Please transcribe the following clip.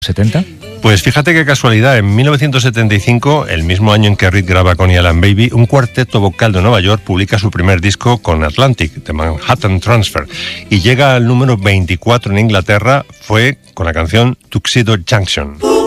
¿70? Pues fíjate qué casualidad, en 1975, el mismo año en que Reed graba con Alan Baby, un cuarteto vocal de Nueva York publica su primer disco con Atlantic, The Manhattan Transfer, y llega al número 24 en Inglaterra, fue con la canción Tuxedo Junction.